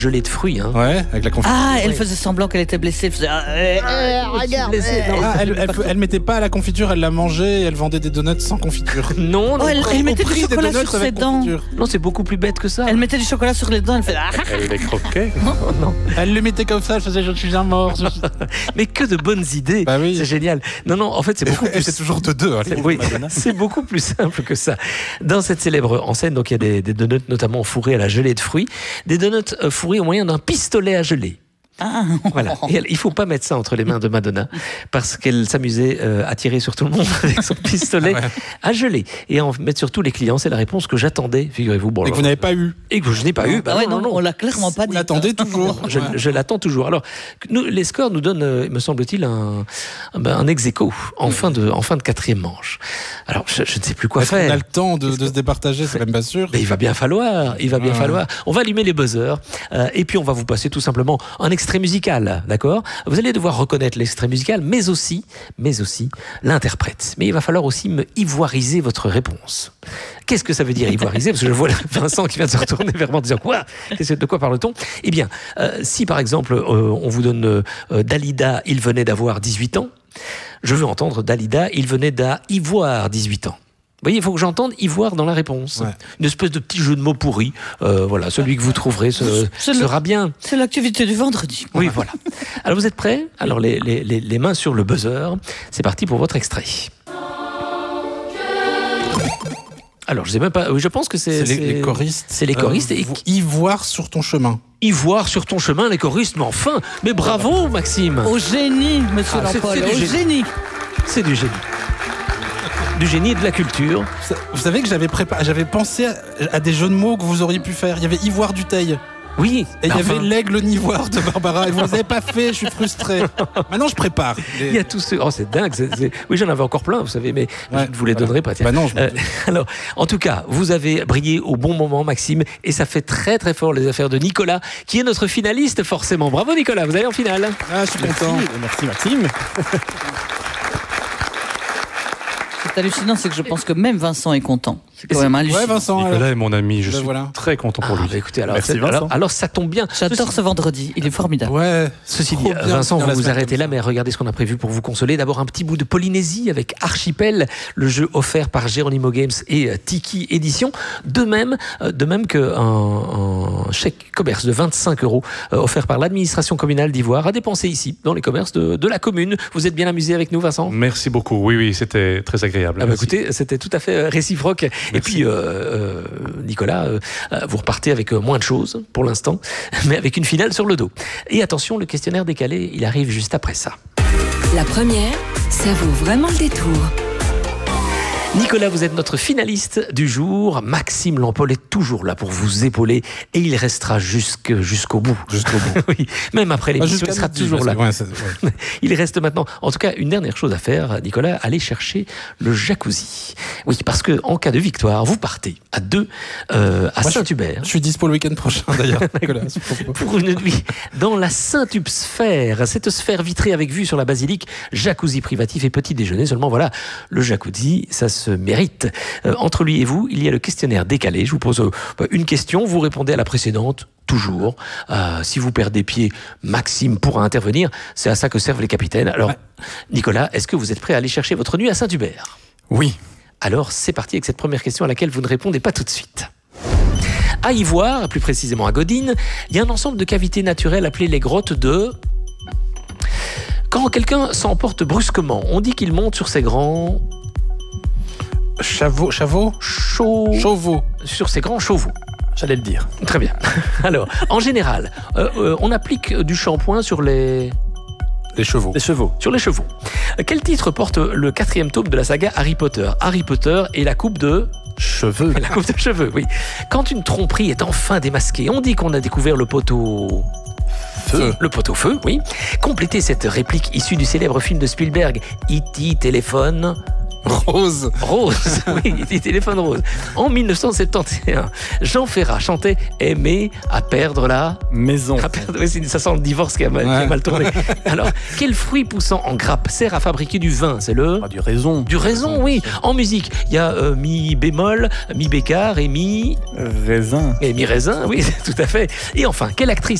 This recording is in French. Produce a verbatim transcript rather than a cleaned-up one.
gelée de fruits. Hein. Ouais, avec la confiture. Ah, elle Ouais. faisait semblant qu'elle était blessée. Elle faisait. Ah, euh, euh, regarde. blessée, non. Ah, elle, elle, elle mettait pas à la confiture, elle la mangeait et elle vendait des donuts sans confiture. Non, non, Oh, elle, elle mettait Au du prix des chocolat donuts sur ses avec dents. confiture. non, c'est beaucoup plus bête que ça. Elle mettait du chocolat sur les dents. Elle faisait. Ah, Elle les croquait. Oh, non. Elle le mettait comme ça, elle faisait je suis un mort. je suis- Mais que de bonnes idées. Bah oui. C'est génial. Non, non, en fait, c'est beaucoup Et plus. c'est toujours de deux. hein, C'est- les oui, Madonna. c'est beaucoup plus simple que ça. Dans cette célèbre enseigne, donc il y a des, des donuts notamment fourrés à la gelée de fruits, des donuts euh, fourrés au moyen d'un pistolet à geler. ah. Voilà. Et elle- il faut pas mettre ça entre les mains de Madonna parce qu'elle s'amusait euh, à tirer sur tout le monde avec son pistolet Ah ouais. à geler et en mettre sur tous les clients. C'est la réponse que j'attendais, figurez-vous. Bon, Et que alors, vous n'avez pas eu. et que je n'ai pas eu. Bah Ah ouais, non, non, non, on non. l'a clairement pas Vous dit. l'attendez toujours. Je, Ouais. je l'attends toujours. Alors, nous, les scores nous donnent, euh, me semble-t-il, un, un, un ex-aequo en fin de, en fin de quatrième manche. Alors, je, je ne sais plus quoi Est-ce qu'on faire. a le temps de, de se départager, c'est même pas sûr. Mais il va bien falloir, il va bien Ouais. falloir. On va allumer les buzzers euh, et puis on va vous passer tout simplement un extrait musical, d'accord ? Vous allez devoir reconnaître l'extrait musical, mais aussi, mais aussi l'interprète. Mais il va falloir aussi me ivoiriser votre réponse. Qu'est-ce que ça veut dire ivoiriser ? Parce que je vois Vincent qui vient de se retourner vers moi en disant quoi ? Qu'est-ce- De quoi parle-t-on ? Eh bien, euh, si par exemple euh, on vous donne euh, Dalida, il venait d'avoir dix-huit ans, je veux entendre Dalida, il venait d'ivoire dix-huit ans. Vous voyez, il faut que j'entende ivoire dans la réponse. Ouais. Une espèce de petit jeu de mots pourri. Euh, voilà, celui que vous trouverez ce- C'est le- sera bien. C'est l'activité du vendredi. Oui, voilà. Alors vous êtes prêts ? Alors les, les, les, les mains sur le buzzer. C'est parti pour votre extrait. Alors je sais même pas. Oui, je pense que c'est C'est les, les choristes. C'est les choristes. Euh, et vo- Ivoire sur ton chemin. ivoire sur ton chemin, les choristes. Mais enfin, mais bravo, Maxime. Au génie, monsieur Ah, c'est- Lampol. c'est du Au génie. génie. C'est du génie. Du génie et de la culture. Vous savez que j'avais préparé, j'avais pensé à, à des jeux de mots que vous auriez pu faire. Il y avait Ivoire du Teil. Oui. Et il y enfin, avait l'aigle nivoire de Barbara. Et vous ne les avez pas fait, je suis frustré. Maintenant, je prépare. Les- Il y a tous ceux. Oh, c'est dingue. c'est- c'est- Oui, j'en avais encore plein, vous savez, mais Ouais, je ne vous les voilà. donnerai pas. Tiens. Bah non, je me Euh, doute. alors, en tout cas, vous avez brillé au bon moment, Maxime, et ça fait très très fort les affaires de Nicolas, qui est notre finaliste forcément. Bravo Nicolas, vous allez en finale. Ah, je suis content. Merci Maxime. C'est hallucinant, c'est que je pense que même Vincent est content. C'est quand même hallucinant. Ouais, Vincent. Nicolas alors. est mon ami, je Ben suis voilà. très content pour Ah, lui. bah écoutez, alors, Merci c'est- Vincent. alors, alors ça tombe bien. J'adore Ceci- ce vendredi, il est formidable. Ouais. Ceci dit, Trop bien Vincent, de vous faire la vous semaine arrêtez comme là, ça. mais regardez ce qu'on a prévu pour vous consoler. D'abord, un petit bout de Polynésie avec Archipel, le jeu offert par Geronimo Games et euh, Tiki Édition. De même, euh, de même qu'un un chèque commerce de vingt-cinq euros euh, offert par l'administration communale d'Ivoire à dépenser ici, dans les commerces de, de la commune. Vous êtes bien amusé avec nous, Vincent ? Merci beaucoup. Oui, oui, c'était très agréable. Ah bah Merci. écoutez, c'était tout à fait euh, réciproque. Et Merci. puis, euh, euh, Nicolas, euh, euh, vous repartez avec euh, moins de choses pour l'instant, mais avec une finale sur le dos. Et attention, le questionnaire décalé, il arrive juste après ça. La première, ça vaut vraiment le détour. Nicolas, vous êtes notre finaliste du jour. Maxime Lampol est toujours là pour vous épauler et il restera jusque, jusqu'au bout. Jusqu'au bout. Oui, même après Bah, l'émission, jusqu'à il sera midi, toujours parce là. que, ouais, c'est- ouais. Il reste maintenant, en tout cas, une dernière chose à faire, Nicolas, aller chercher le jacuzzi. Oui, parce que en cas de victoire, vous partez à deux euh, à Moi, je- Saint-Hubert. Je suis dispo le week-end prochain d'ailleurs. Nicolas, c'est propos. Pour une nuit dans la Saint-Hub-sphère, cette sphère vitrée avec vue sur la basilique, jacuzzi privatif et petit déjeuner. Seulement voilà, le jacuzzi, ça se mérite. Euh, entre lui et vous, il y a le questionnaire décalé. Je vous pose euh, une question, vous répondez à la précédente. Toujours. Euh, si vous perdez pied, Maxime pourra intervenir. C'est à ça que servent les capitaines. Alors, Ouais. Nicolas, est-ce que vous êtes prêt à aller chercher votre nuit à Saint-Hubert ? Oui. Alors, c'est parti avec cette première question à laquelle vous ne répondez pas tout de suite. À Ivoire, plus précisément à Godine, il y a un ensemble de cavités naturelles appelées les grottes de... Quand quelqu'un s'emporte brusquement, on dit qu'il monte sur ses grands Chaveau, Chaveau, chauds... Chauveau. sur ses grands chevaux. J'allais le dire. Très bien. Alors, en général, euh, euh, on applique du shampoing sur les... Les chevaux. Les chevaux. sur les chevaux. Quel titre porte le quatrième tome de la saga Harry Potter ? Harry Potter et la coupe de... Cheveux. La coupe de cheveux, oui. Quand une tromperie est enfin démasquée, on dit qu'on a découvert le poteau... Feu. Le pot-au-feu, oui. Complétez cette réplique issue du célèbre film de Spielberg, E T téléphone... Rose. Rose, oui, des téléphones roses. En mille neuf cent soixante et onze, Jean Ferrat chantait Aimer à perdre la... Maison. À perdre, oui, c'est- ça sent le divorce qui a mal, qui a Ouais. mal tourné. Alors, quel fruit poussant en grappe sert à fabriquer du vin? C'est le... Ah, du raison. Du raisin, oui. En musique, il y a euh, mi bémol, mi bécard et mi... Raisin. Et mi raisin, oui, tout à fait. Et enfin, quelle actrice